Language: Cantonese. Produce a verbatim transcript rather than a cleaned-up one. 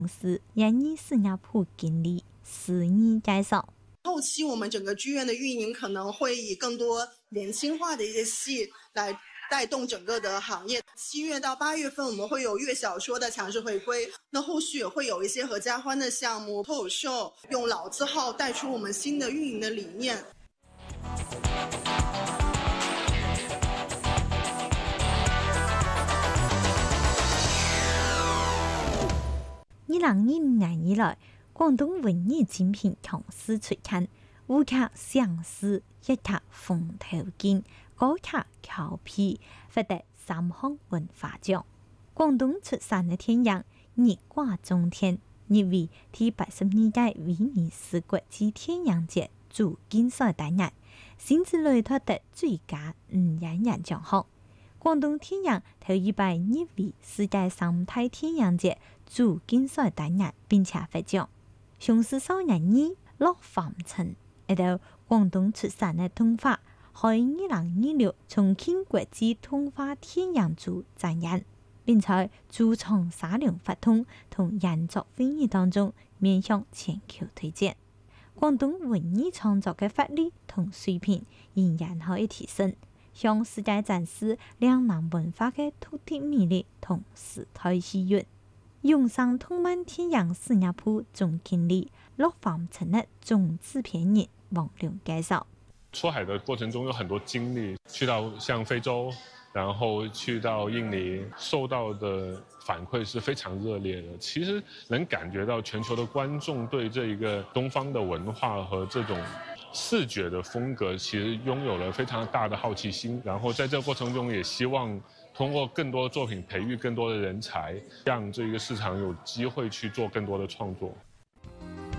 是印尼新加坡经理施妮介绍。 后期我们整个剧院的运营可能会以更多年轻化的一些戏来带动整个的行业。七月到八月份我们会有粤小说的强势回归，那后续也会有一些合家欢的项目、脱口秀，用老字号带出我们新的运营的理念。 二零二五年以來，廣東文藝精品強勢出現，舞劇上市，粵劇風頭勁，歌劇俏皮，獲得三項文化獎。廣東出產的電影《日掛中天》入圍第八十二屆威尼斯國際電影節主競賽單元，甚至累奪得最佳女演員獎項。廣東電影頭一擺入圍世界三大電影節主競賽單元，並且獲獎。雄獅少年二落凡塵，一道廣東出產的動畫，喺二零二六重慶國際動畫電影節展演，並在駐場沙龍活動同研作會議當中面向全球推薦。廣東文藝創作嘅法律同水平仍然可以提升，向世界展示兩岸文化嘅獨特魅力同時代氣韻。永盛動漫電影新加坡總經理落凡塵的總製片人王亮介紹。 出海的過程中有很多經歷，去到像非洲，然後去到印尼，受到的反饋是非常熱烈的。其實能感覺到全球的觀眾對這一個東方的文化和這種視覺的風格，其實擁有了非常大的好奇心。然後在這個過程中，也希望通過更多的作品培育更多的人才，讓這個市場有機會去做更多的創作。